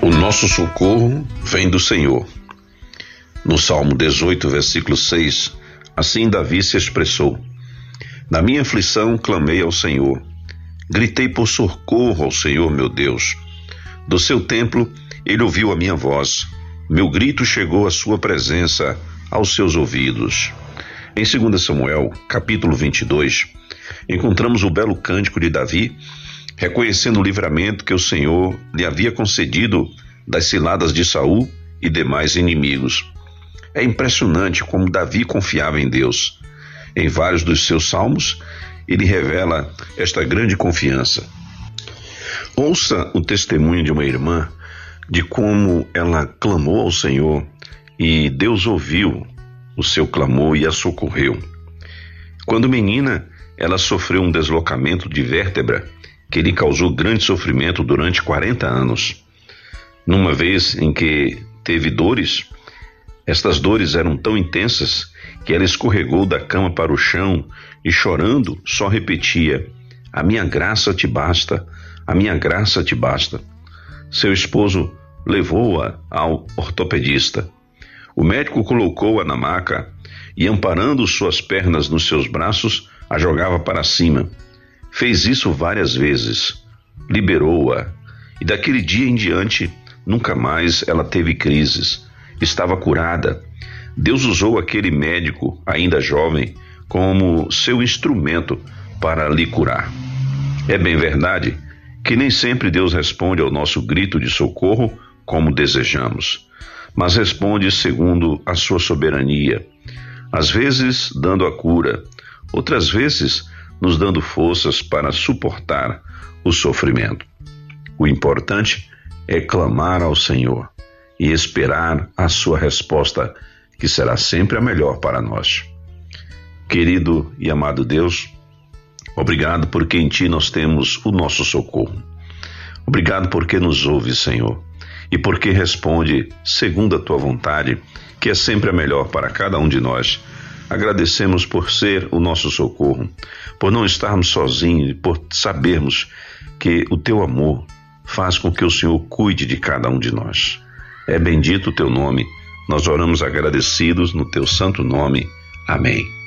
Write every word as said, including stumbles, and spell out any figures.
O nosso socorro vem do Senhor. No Salmo dezoito, versículo seis, assim Davi se expressou: Na minha aflição clamei ao Senhor, gritei por socorro ao Senhor meu Deus. Do seu templo ele ouviu a minha voz, meu grito chegou à sua presença, aos seus ouvidos. Em segundo Samuel, capítulo vinte e dois, encontramos o belo cântico de Davi, reconhecendo o livramento que o Senhor lhe havia concedido das ciladas de Saul e demais inimigos. É impressionante como Davi confiava em Deus. Em vários dos seus salmos, ele revela esta grande confiança. Ouça o testemunho de uma irmã de como ela clamou ao Senhor e Deus ouviu o seu clamor e a socorreu. Quando menina, ela sofreu um deslocamento de vértebra que lhe causou grande sofrimento durante quarenta anos. Numa vez em que teve dores, estas dores eram tão intensas que ela escorregou da cama para o chão e, chorando, só repetia: a minha graça te basta, a minha graça te basta. Seu esposo levou-a ao ortopedista. O médico colocou-a na maca e, amparando suas pernas nos seus braços, a jogava para cima. Fez isso várias vezes, liberou-a, e daquele dia em diante, nunca mais ela teve crises. Estava curada. Deus usou aquele médico, ainda jovem, como seu instrumento para lhe curar. É bem verdade que nem sempre Deus responde ao nosso grito de socorro como desejamos, mas responde segundo a sua soberania, às vezes dando a cura, outras vezes nos dando forças para suportar o sofrimento. O importante é clamar ao Senhor e esperar a sua resposta, que será sempre a melhor para nós. Querido e amado Deus, obrigado porque em Ti nós temos o nosso socorro. Obrigado porque nos ouve, Senhor, e porque responde segundo a Tua vontade, que é sempre a melhor para cada um de nós. Agradecemos por ser o nosso socorro, por não estarmos sozinhos, por sabermos que o Teu amor faz com que o Senhor cuide de cada um de nós. É bendito o Teu nome, nós oramos agradecidos no Teu santo nome. Amém.